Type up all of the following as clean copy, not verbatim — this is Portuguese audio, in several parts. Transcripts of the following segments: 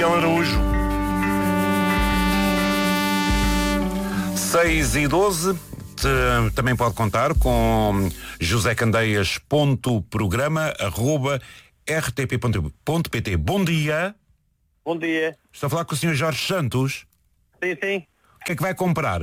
Miguel Araújo. 6:12. Também pode contar com josecandeias.programa@rtp.pt. Bom dia. Bom dia. Estou a falar com o Sr. Jorge Santos. Sim, sim. O que é que vai comprar?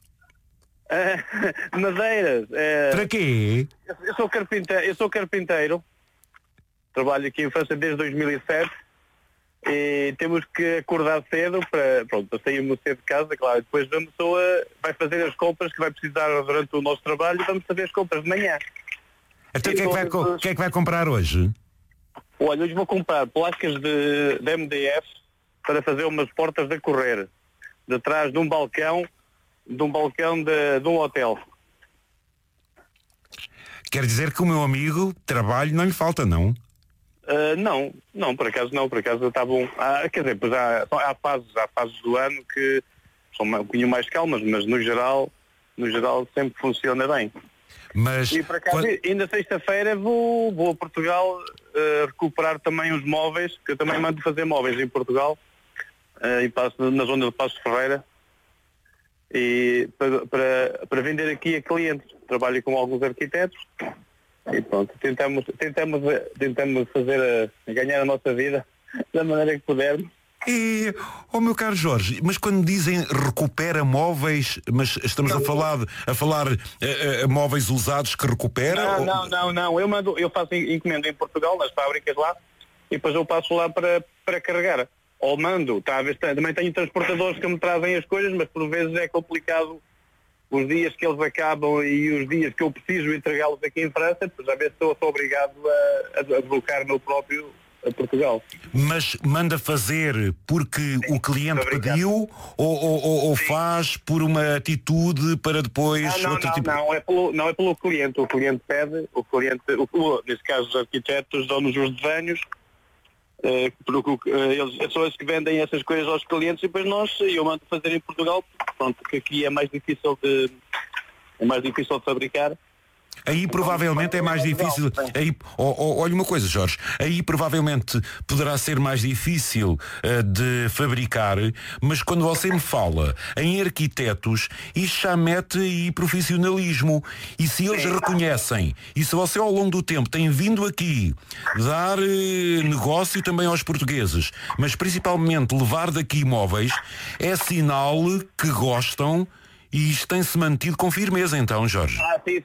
Madeiras. Para quê? Eu sou carpinteiro. Trabalho aqui em França desde 2007 e temos que acordar cedo para sairmos cedo de casa, claro. Depois a pessoa vai fazer as compras que vai precisar durante o nosso trabalho e vamos fazer as compras de manhã. Então o que é que vai comprar hoje? Olha, hoje vou comprar placas de MDF para fazer umas portas a correr, detrás de um balcão de um hotel. Quer dizer que o meu amigo trabalho não lhe falta, não? Não, por acaso está bom. Quer dizer, pois há fases do ano que são um bocadinho mais calmas, mas no geral sempre funciona bem. Mas e por acaso, ainda sexta-feira vou a Portugal recuperar também os móveis, que eu também mando fazer móveis em Portugal, e passo na zona de Paços Ferreira, e para vender aqui a clientes. Trabalho com alguns arquitetos e pronto, tentamos fazer ganhar a nossa vida da maneira que pudermos. E, meu caro Jorge, mas quando dizem recupera móveis, mas estamos a falar móveis usados que recupera? Não, eu faço encomenda em Portugal, nas fábricas lá, e depois eu passo lá para carregar. Ou mando, também tenho transportadores que me trazem as coisas, mas por vezes é complicado os dias que eles acabam e os dias que eu preciso entregá-los aqui em França, pois às vezes sou obrigado a deslocar-me eu próprio a Portugal. Mas manda fazer porque o cliente pediu ou faz por uma atitude para depois não é pelo cliente. O cliente pede, nesse caso os arquitetos dão-nos os desenhos, porque eles são esses que vendem essas coisas aos clientes e depois eu mando fazer em Portugal, pronto, que aqui é mais difícil de fabricar. Aí provavelmente é mais difícil. Aí, olha uma coisa, Jorge, aí provavelmente poderá ser mais difícil de fabricar, mas quando você me fala em arquitetos, isto já mete aí profissionalismo. E se eles reconhecem, e se você ao longo do tempo tem vindo aqui dar negócio também aos portugueses, mas principalmente levar daqui imóveis, é sinal que gostam. E isto tem-se mantido com firmeza, então, Jorge? Sim.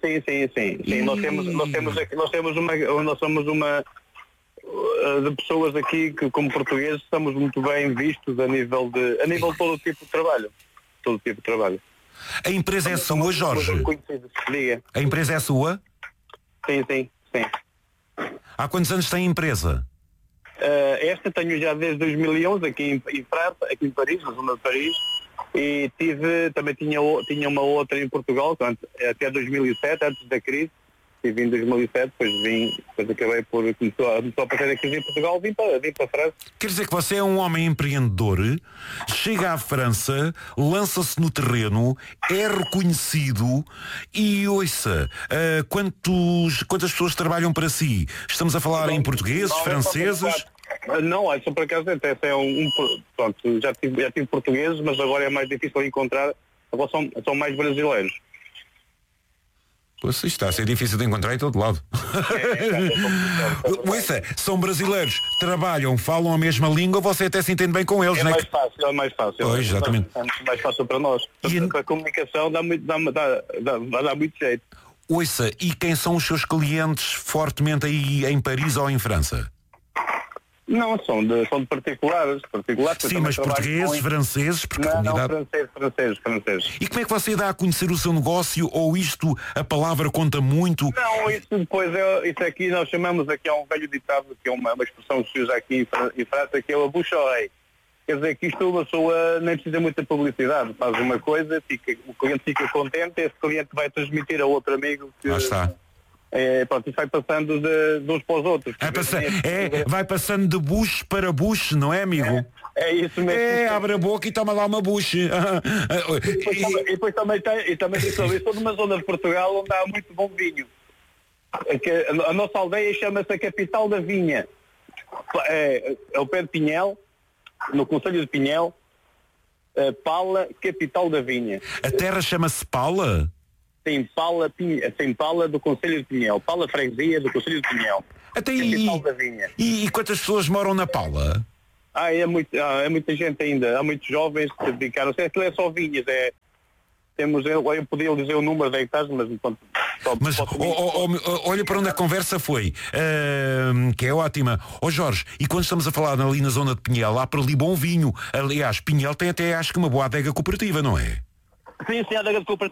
Nós somos uma de pessoas aqui que, como portugueses, estamos muito bem vistos a nível de todo tipo de trabalho. Todo tipo de trabalho. A empresa é sua, Jorge? Diga. A empresa é sua? Sim. Há quantos anos tem a empresa? Esta tenho já desde 2011 aqui em França, aqui em Paris, na zona de Paris. E também tinha uma outra em Portugal, até 2007, antes da crise. Estive em 2007, depois acabei começou a aparecer a crise em Portugal, vim para a França. Quer dizer que você é um homem empreendedor, chega à França, lança-se no terreno, é reconhecido e ouça, quantas pessoas trabalham para si? Estamos a falar em portugueses, franceses? Não, só por acaso até pronto, já tive portugueses, mas agora é mais difícil encontrar, agora são mais brasileiros. Pois está a ser difícil de encontrar em todo lado. São brasileiros, trabalham, falam a mesma língua, você até se entende bem com eles, é não é? Mais fácil. Pois, exatamente. É mais fácil para nós. Para a comunicação dá muito jeito. Ouça, e quem são os seus clientes fortemente aí em Paris ou em França? Não, são de particulares. Sim, mas portugueses, franceses, porque franceses. E como é que você dá a conhecer o seu negócio, ou isto, a palavra conta muito? Não, isso depois isso aqui nós chamamos, aqui há um velho ditado, que é uma expressão que se usa aqui em França, que é o bouche à oreille. Quer dizer que isto a pessoa nem precisa muita publicidade, faz uma coisa, o cliente fica contente, esse cliente vai transmitir a outro amigo que... Lá está. Pronto, isso vai passando de uns para os outros. Vai passando de bucho para bucho, não é, amigo? É isso mesmo. Abre a boca e toma lá uma buche. E depois também tem sobre isso, numa zona de Portugal onde há muito bom vinho. A nossa aldeia chama-se a capital da vinha. É o pé de Pinhel. no concelho de Pinhel, Pala, capital da vinha. A terra chama-se Pala? Sim, Pala do concelho de Pinhel. Pala freguesia do concelho de Pinhel. Até Capital da vinha. E quantas pessoas moram na Pala? É muita gente ainda. Há muitos jovens que se dedicaram. Aquilo é só vinhas. Eu podia dizer o número de hectares, mas enquanto. Mas olha para onde a conversa foi, que é ótima. Jorge, e quando estamos a falar ali na zona de Pinhel, há para ali bom vinho. Aliás, Pinhel tem até, acho que, uma boa adega cooperativa, não é? Sim, a adega cooperativa.